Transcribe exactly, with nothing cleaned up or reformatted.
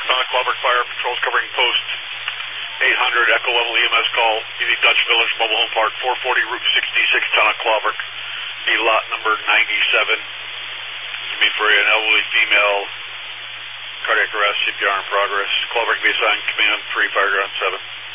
Town of Cloverk Fire Patrol's covering post eight hundred, Echo Level E M S call. You need Dutch Village Mobile Home Park, four forty Route sixty-six, Town of Cloverk. Need lot number ninety-seven. You mean for an elderly female, cardiac arrest, C P R in progress. Cloverk be assigned command three, Fire Ground seven.